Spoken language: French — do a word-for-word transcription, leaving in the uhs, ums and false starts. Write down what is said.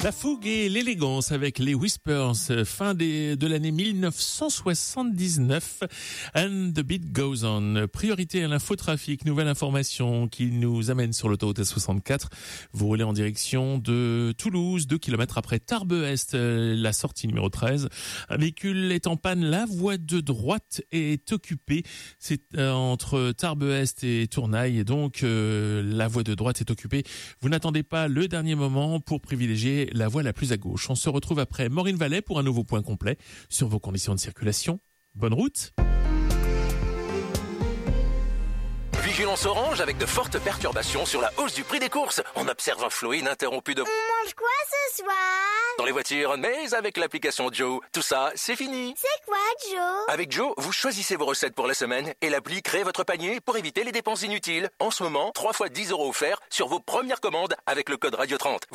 La fougue et l'élégance avec les Whispers, fin des, de l'année mille neuf cent soixante-dix-neuf. And the beat goes on. Priorité à l'infotrafic, nouvelle information qui nous amène sur l'autoroute S soixante-quatre. Vous roulez en direction de Toulouse, deux kilomètres après Tarbes-Est, la sortie numéro treize. Un véhicule est en panne, la voie de droite est occupée. C'est euh, entre Tarbes-Est et Tournaille, et donc euh, la voie de droite est occupée. Vous n'attendez pas le dernier moment pour privilégier la voie la plus à gauche. On se retrouve après Maureen Vallet pour un nouveau point complet sur vos conditions de circulation. Bonne route. Vigilance orange avec de fortes perturbations sur la hausse du prix des courses. On observe un flot ininterrompu de... On mange quoi ce soir? Dans les voitures, mais avec l'application Joe. Tout ça, c'est fini. C'est quoi, Joe? Avec Joe, vous choisissez vos recettes pour la semaine et l'appli crée votre panier pour éviter les dépenses inutiles. En ce moment, trois fois dix euros offerts sur vos premières commandes avec le code Radio trente.